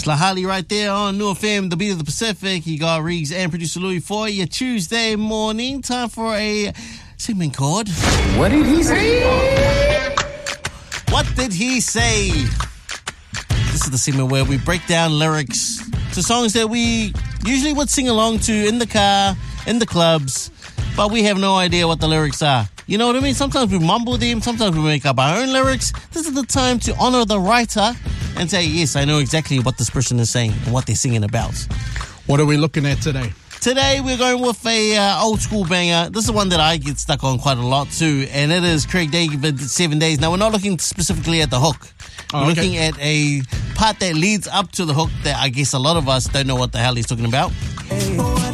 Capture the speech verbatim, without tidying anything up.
Lahali right there on New F M, the beat of the Pacific. You got Riggs and producer Louis for your Tuesday morning. Time for a segment called What Did He Say? What Did He Say? This is the segment where we break down lyrics to songs that we usually would sing along to in the car, in the clubs, but we have no idea what the lyrics are. You know what I mean? Sometimes we mumble them, sometimes we make up our own lyrics. This is the time to honor the writer and say, yes, I know exactly what this person is saying and what they're singing about. What are we looking at today? Today we're going with a uh, old school banger. This is one that I get stuck on quite a lot too, and it is Craig David, Seven Days. Now we're not looking specifically at the hook. Oh, we're okay. looking at a part that leads up to the hook that I guess a lot of us don't know what the hell he's talking about. What